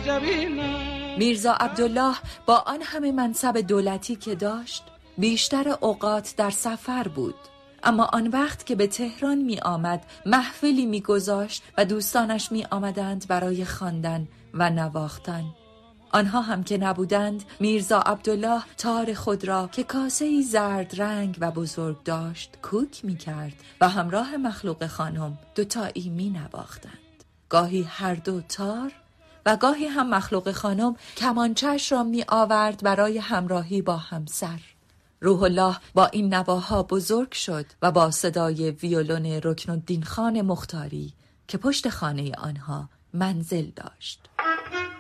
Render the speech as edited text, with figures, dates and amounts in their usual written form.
میرزا عبدالله با آن همه منصب دولتی که داشت بیشتر اوقات در سفر بود، اما آن وقت که به تهران می آمد محفلی می گذاشت و دوستانش می آمدند برای خواندن و نواختن. آنها هم که نبودند، میرزا عبدالله تار خود را که کاسه‌ای زرد رنگ و بزرگ داشت کوک می کرد و همراه مخلوق خانم دوتایی می نواختند. گاهی هر دو تار و گاهی هم مخلوق خانم کمانچه‌اش را می آورد برای همراهی با همسر. روح الله با این نواها بزرگ شد و با صدای ویولون رکنالدین خان مختاری که پشت خانه آنها منزل داشت